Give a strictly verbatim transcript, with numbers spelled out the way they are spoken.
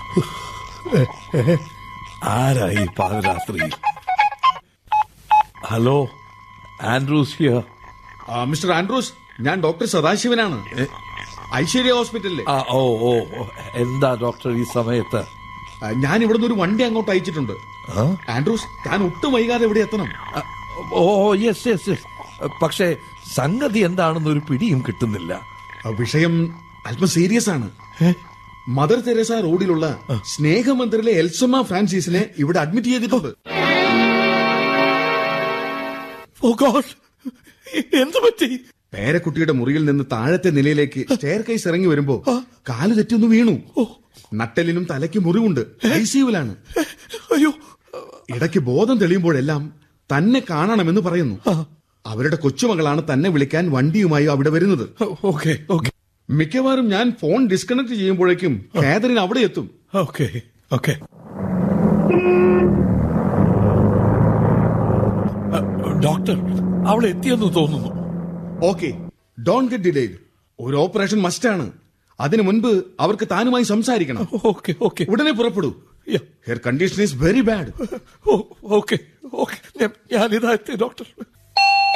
ആരായി പാതിരാത്രി? Hello, Andrews here. Mister Andrews, ഞാൻ ഡോക്ടർ സദാശിവനാണ്, ഐശ്വര്യ ഹോസ്പിറ്റലിലെ. ആ, ഓ ഓ എന്താ ഡോക്ടർ ഈ സമയത്ത്? ഞാൻ ഇവിടുന്ന് ഒരു വണ്ടി അങ്ങോട്ട് അയച്ചിട്ടുണ്ട്. ആൻഡ്രൂസ്, താൻ ഒട്ടും വൈകാതെ ഇവിടെ എത്തണം. ഓ യെസ് യെസ് യെസ്. പക്ഷേ സംഗതി എന്താണെന്നൊരു പിടിയും കിട്ടുന്നില്ല. വിഷയം അല്പം സീരിയസ് ആണ്. മദർ തെരേസ റോഡിലുള്ള സ്നേഹമന്ദിറിലെ എൽസമ്മ ഫ്രാൻസിസിനെ ഇവിടെ അഡ്മിറ്റ് ചെയ്തിട്ടുണ്ട്. എന്തു പറ്റി? പേരക്കുട്ടിയുടെ മുറിയിൽ നിന്ന് താഴത്തെ നിലയിലേക്ക് സ്റ്റെയർ കേസ് ഇറങ്ങി വരുമ്പോ കാല് തെറ്റൊന്ന് വീണു. നട്ടലിനും തലയ്ക്ക് മുറിവുണ്ട്. ഐസിയുവിലാണ്. അയ്യോ. ഇടയ്ക്ക് ബോധം തെളിയുമ്പോഴെല്ലാം തന്നെ കാണണമെന്ന് പറയുന്നു. അവരുടെ കൊച്ചുമകളാണ് തന്നെ വിളിക്കാൻ വണ്ടിയുമായി അവിടെ വരുന്നത്. Okay okay. മിക്കവാറും ഞാൻ ഫോൺ ഡിസ്കണക്ട് ചെയ്യുമ്പോഴേക്കും കാതറിൻ അവിടെ എത്തും. Okay okay. ഡോക്ടർ, അവൾ എത്തിയെന്ന് തോന്നുന്നു. Okay, don't get delayed. ഒരു ഓപ്പറേഷൻ മസ്റ്റാണ്. അതിനു മുൻപ് അവർക്ക് താനുമായി സംസാരിക്കണം. Okay okay. ഉടനെ പുറപ്പെടൂ. Her condition is very bad. Okay okay. ഞാനിതാ എത്തി ഡോക്ടർ.